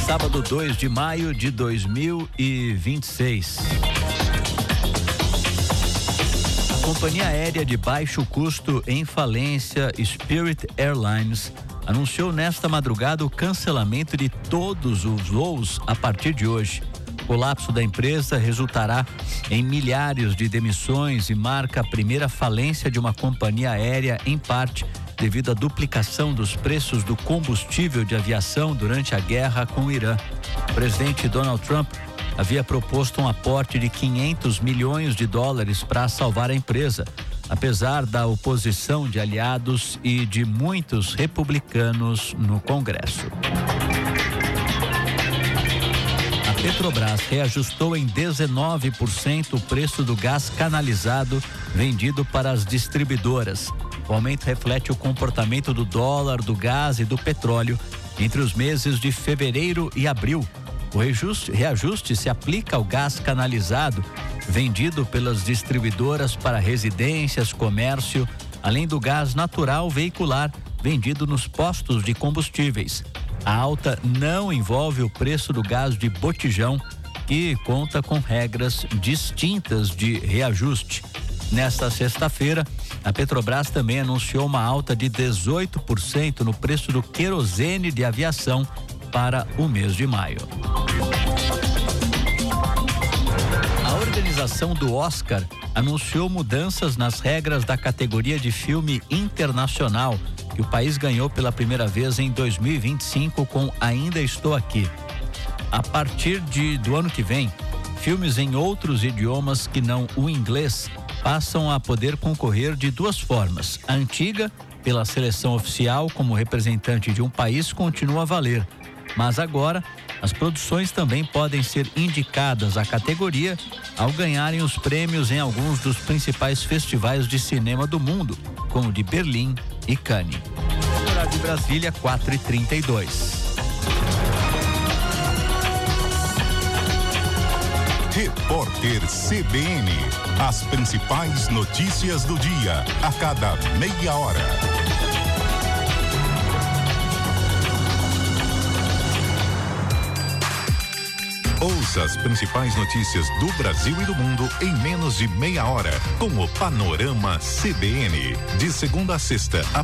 Sábado 2 de maio de 2026. A companhia aérea de baixo custo em falência Spirit Airlines anunciou nesta madrugada o cancelamento de todos os voos a partir de hoje. O colapso da empresa resultará em milhares de demissões e marca a primeira falência de uma companhia aérea, em parte devido à duplicação dos preços do combustível de aviação durante a guerra com o Irã. O presidente Donald Trump havia proposto um aporte de $500 milhões para salvar a empresa, apesar da oposição de aliados e de muitos republicanos no Congresso. A Petrobras reajustou em 19% o preço do gás canalizado vendido para as distribuidoras. O aumento reflete o comportamento do dólar, do gás e do petróleo entre os meses de fevereiro e abril. O reajuste se aplica ao gás canalizado vendido pelas distribuidoras para residências, comércio, além do gás natural veicular vendido nos postos de combustíveis. A alta não envolve o preço do gás de botijão, que conta com regras distintas de reajuste. Nesta sexta-feira, a Petrobras também anunciou uma alta de 18% no preço do querosene de aviação para o mês de maio. A organização do Oscar anunciou mudanças nas regras da categoria de filme internacional, que o país ganhou pela primeira vez em 2025 com Ainda Estou Aqui. A partir do ano que vem, filmes em outros idiomas que não o inglês passam a poder concorrer de duas formas. A antiga, pela seleção oficial como representante de um país, continua a valer. Mas agora, as produções também podem ser indicadas à categoria ao ganharem os prêmios em alguns dos principais festivais de cinema do mundo, como de Berlim e Cannes. Horário de Brasília, 4h32. Repórter CBN. As principais notícias do dia, a cada meia hora. Ouça as principais notícias do Brasil e do mundo em menos de meia hora, com o Panorama CBN. De segunda a sexta, a